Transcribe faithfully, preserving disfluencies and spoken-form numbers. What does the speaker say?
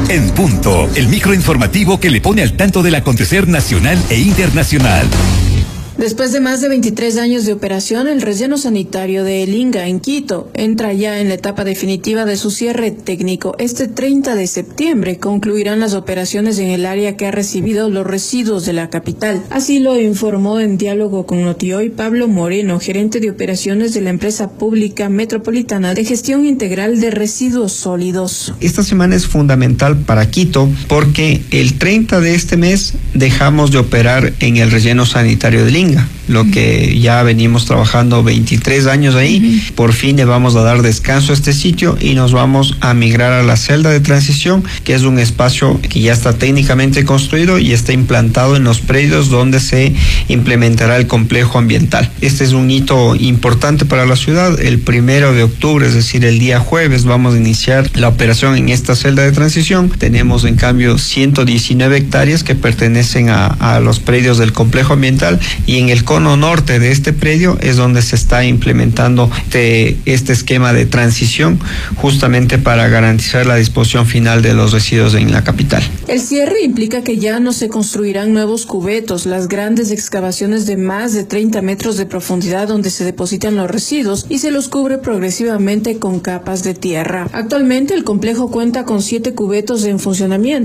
En Punto, el microinformativo que le pone al tanto del acontecer nacional e internacional. Después de más de veintitrés años de operación, el relleno sanitario de El Inga en Quito entra ya en la etapa definitiva de su cierre técnico. Este treinta de septiembre concluirán las operaciones en el área que ha recibido los residuos de la capital. Así lo informó en diálogo con Notioy Pablo Moreno, gerente de operaciones de la empresa pública metropolitana de gestión integral de residuos sólidos. Esta semana es fundamental para Quito porque el treinta de este mes dejamos de operar en el relleno sanitario del Inga. Lo que ya venimos trabajando veintitrés años ahí, uh-huh. Por fin le vamos a dar descanso a este sitio y nos vamos a migrar a la celda de transición, que es un espacio que ya está técnicamente construido y está implantado en los predios donde se implementará el complejo ambiental. Este es un hito importante para la ciudad. El primero de octubre, es decir, el día jueves, vamos a iniciar la operación en esta celda de transición. Tenemos en cambio ciento diecinueve hectáreas que pertenecen a, a los predios del complejo ambiental, y en el cono norte de este predio es donde se está implementando este, este esquema de transición, justamente para garantizar la disposición final de los residuos en la capital. El cierre implica que ya no se construirán nuevos cubetos, las grandes excavaciones de más de treinta metros de profundidad donde se depositan los residuos, y se los cubre progresivamente con capas de tierra. Actualmente el complejo cuenta con siete cubetos en funcionamiento.